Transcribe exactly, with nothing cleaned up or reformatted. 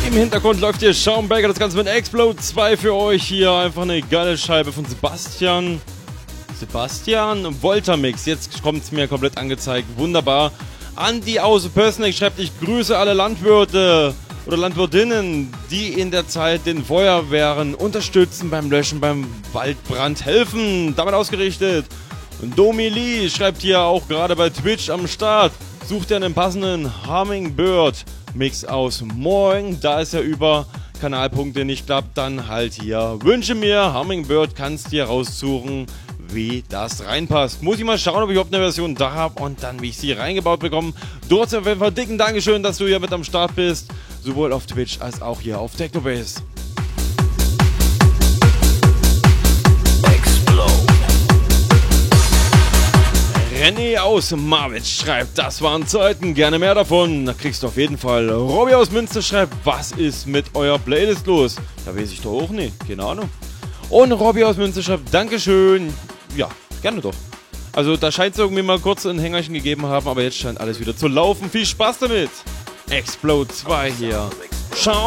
Im Hintergrund läuft hier Schaumberger, das Ganze mit Explode zwei für euch hier. Einfach eine geile Scheibe von Sebastian. Sebastian Voltamix, jetzt kommt es mir komplett angezeigt. Wunderbar. Andi aus Pößneck schreibt, ich grüße alle Landwirte oder Landwirtinnen, die in der Zeit den Feuerwehren unterstützen beim Löschen, beim Waldbrand helfen. Damit ausgerichtet. Domi Lee schreibt hier auch gerade bei Twitch am Start. Sucht ihr einen passenden Hummingbird Mix aus. Morgen, da es ja über Kanalpunkte nicht klappt, dann halt hier. Wünsche mir, Hummingbird, kannst dir raussuchen, wie das reinpasst. Muss ich mal schauen, ob ich überhaupt eine Version da habe und dann, wie ich sie reingebaut bekomme. Du hast auf jeden Fall dicken Dankeschön, dass du hier mit am Start bist. Sowohl auf Twitch als auch hier auf Technobase. René aus Marwitz schreibt, das waren Zeiten, gerne mehr davon. Da kriegst du auf jeden Fall. Robby aus Münster schreibt, was ist mit eurer Playlist los? Da weiß ich doch auch nicht, keine Ahnung. Und Robby aus Münster schreibt, Dankeschön. Ja, gerne doch. Also da scheint es irgendwie mal kurz ein Hängerchen gegeben haben, aber jetzt scheint alles wieder zu laufen. Viel Spaß damit. Explode zwei hier. Ciao.